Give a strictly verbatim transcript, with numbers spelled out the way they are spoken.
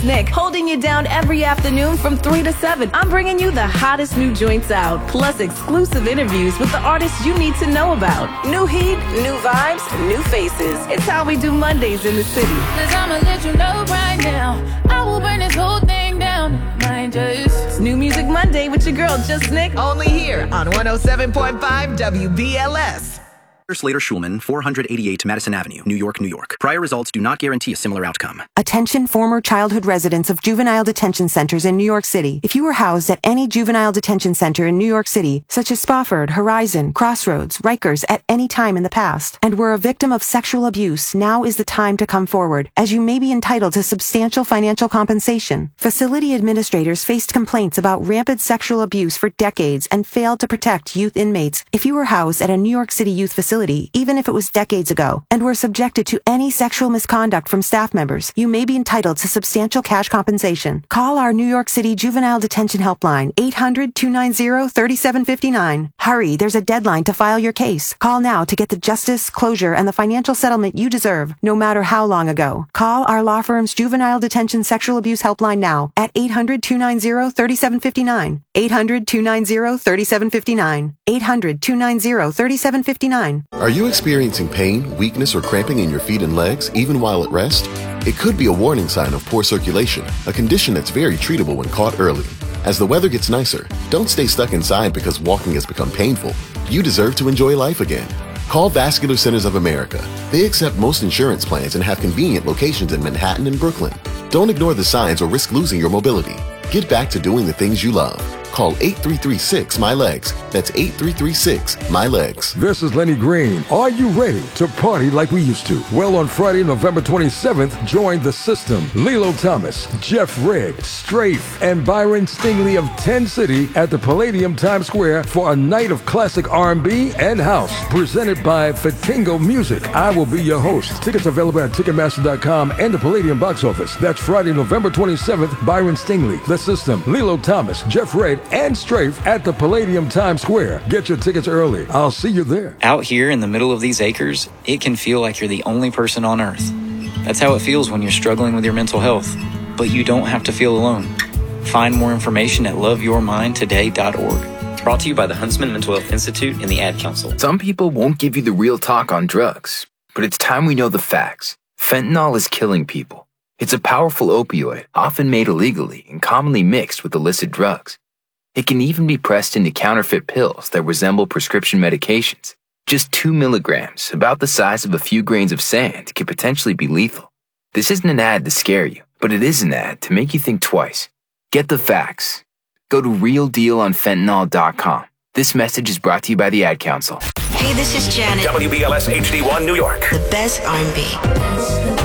Nick, holding you down every afternoon from three to seven. I'm bringing you the hottest new joints out, plus exclusive interviews with the artists you need to know about. New heat, new vibes, new faces. It's how we do Mondays in the city. Cause I'ma let you know right now, I will burn this whole thing down. Mind just. It's New Music Monday with your girl, Just Nick. Only here on one oh seven point five W B L S. Slater Schulman, four eighty-eight Madison Avenue, New York, New York. Prior results do not guarantee a similar outcome. Attention former childhood residents of juvenile detention centers in New York City. If you were housed at any juvenile detention center in New York City, such as Spofford, Horizon, Crossroads, Rikers, at any time in the past, and were a victim of sexual abuse, now is the time to come forward, as you may be entitled to substantial financial compensation. Facility administrators faced complaints about rampant sexual abuse for decades and failed to protect youth inmates. If you were housed at a New York City youth facility, even if it was decades ago, and were subjected to any sexual misconduct from staff members, you may be entitled to substantial cash compensation. Call our New York City Juvenile Detention Helpline, eight hundred, two nine zero, three seven five nine. Hurry, there's a deadline to file your case. Call now to get the justice, closure, and the financial settlement you deserve, no matter how long ago. Call our law firm's Juvenile Detention Sexual Abuse Helpline now at eight hundred, two nine zero, three seven five nine. eight hundred, two nine zero, three seven five nine. eight hundred, two nine zero, three seven five nine. Are you experiencing pain, weakness, or cramping in your feet and legs, even while at rest? It could be a warning sign of poor circulation, a condition that's very treatable when caught early. As the weather gets nicer, don't stay stuck inside because walking has become painful. You deserve to enjoy life again. Call Vascular Centers of America. They accept most insurance plans and have convenient locations in Manhattan and Brooklyn. Don't ignore the signs or risk losing your mobility. Get back to doing the things you love. Call eight three three six, M Y L E G S. That's eight three three six, M Y L E G S. This is Lenny Green. Are you ready to party like we used to? Well, on Friday, November twenty-seventh, join the system. Lilo Thomas, Jeff Redd, Strafe, and Byron Stingley of ten City at the Palladium Times Square for a night of classic R and B and house, presented by Fatingo Music. I will be your host. Tickets available at Ticketmaster dot com and the Palladium box office. That's Friday, November twenty-seventh. Byron Stingley, The System, Lilo Thomas, Jeff Redd, and Strafe at the Palladium Times Square. Get your tickets early. I'll see you there. Out here in the middle of these acres, it can feel like you're the only person on earth. That's how it feels when you're struggling with your mental health. But you don't have to feel alone. Find more information at love your mind today dot org. Brought to you by the Huntsman Mental Health Institute and the Ad Council. Some people won't give you the real talk on drugs, but it's time we know the facts. Fentanyl is killing people. It's a powerful opioid, often made illegally and commonly mixed with illicit drugs. It can even be pressed into counterfeit pills that resemble prescription medications. Just two milligrams, about the size of a few grains of sand, can potentially be lethal. This isn't an ad to scare you, but it is an ad to make you think twice. Get the facts. Go to real deal on fentanyl dot com. This message is brought to you by the Ad Council. Hey, this is Janet. W B L S H D one New York. The best R and B.